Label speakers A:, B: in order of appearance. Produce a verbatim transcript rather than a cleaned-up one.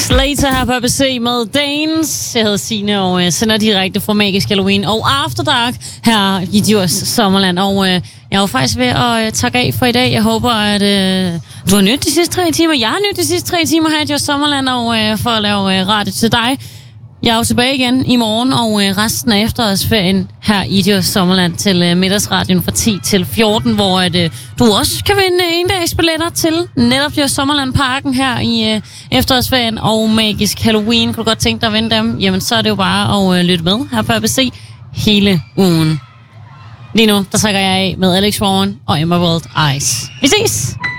A: Slater her på A B C med Danes. Jeg hedder Signe og øh, sender direkte fra Magisk Halloween og After Dark her i Djurs Sommerland. Og øh, jeg er jo faktisk ved at øh, takke af for i dag. Jeg håber, at øh, du har nydt de sidste tre timer. Jeg har nydt de sidste tre timer her i Djurs Sommerland og øh, for at lave øh, radio til dig. Jeg er jo tilbage igen i morgen og øh, resten af efterårsferien her i Djurs Sommerland til øh, middagsradioen fra ti til fjorten, hvor at, øh, du også kan vinde en dags billetter til netop Djurs Sommerland Parken her i øh, efterårsferien og Magisk Halloween. Kan du godt tænke dig at vinde dem? Jamen så er det jo bare at øh, lytte med her på A B C hele ugen. Lige nu, der trækker jeg af med Alex Warren og Emma World Eyes. Vi ses!